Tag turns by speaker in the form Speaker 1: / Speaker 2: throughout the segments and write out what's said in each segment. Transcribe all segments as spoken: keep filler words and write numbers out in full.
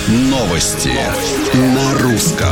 Speaker 1: Новости на русском.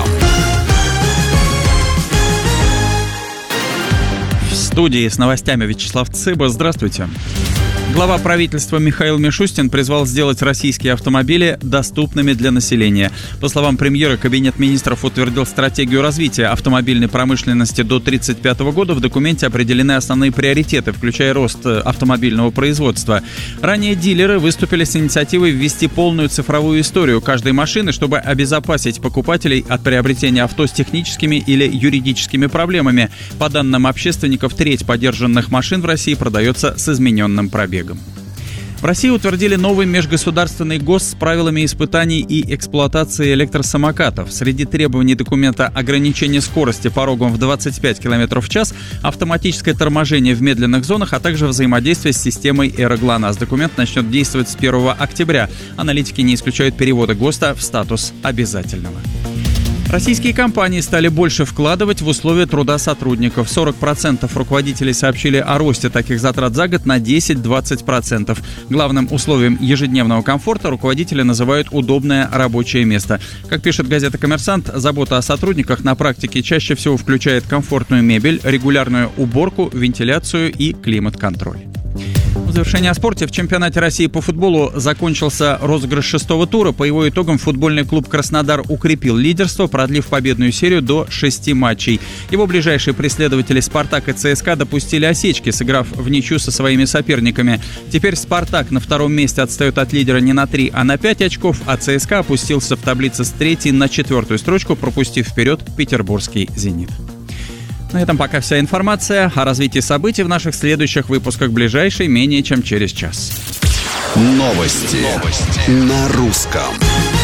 Speaker 2: В студии с новостями Вячеслав Цыба. Здравствуйте. Глава правительства Михаил Мишустин призвал сделать российские автомобили доступными для населения. По словам премьера, Кабинет министров утвердил стратегию развития автомобильной промышленности до две тысячи тридцать пятого года. В документе определены основные приоритеты, включая рост автомобильного производства. Ранее дилеры выступили с инициативой ввести полную цифровую историю каждой машины, чтобы обезопасить покупателей от приобретения авто с техническими или юридическими проблемами. По данным общественников, треть подержанных машин в России продается с измененным пробегом. В России утвердили новый межгосударственный ГОСТ с правилами испытаний и эксплуатации электросамокатов. Среди требований документа ограничение скорости порогом в двадцать пять километров в час, автоматическое торможение в медленных зонах, а также взаимодействие с системой ЭРО-ГЛОНАСС. Документ начнет действовать с первого октября. Аналитики не исключают перевода ГОСТа в статус обязательного. Российские компании стали больше вкладывать в условия труда сотрудников. сорок процентов руководителей сообщили о росте таких затрат за год на десять-двадцать процентов. Главным условием ежедневного комфорта руководители называют удобное рабочее место. Как пишет газета «Коммерсант», забота о сотрудниках на практике чаще всего включает комфортную мебель, регулярную уборку, вентиляцию и климат-контроль. В завершение о спорте. В чемпионате России по футболу закончился розыгрыш шестого тура. По его итогам футбольный клуб «Краснодар» укрепил лидерство, продлив победную серию до шести матчей. Его ближайшие преследователи «Спартак» и ЦСКА допустили осечки, сыграв в ничью со своими соперниками. Теперь «Спартак» на втором месте отстает от лидера не на три, а на пять очков, а ЦСКА опустился в таблице с третьей на четвертую строчку, пропустив вперед петербургский «Зенит». На этом пока вся информация. О развитии событий в наших следующих выпусках ближайшей менее чем через час.
Speaker 1: Новости, Новости. на русском.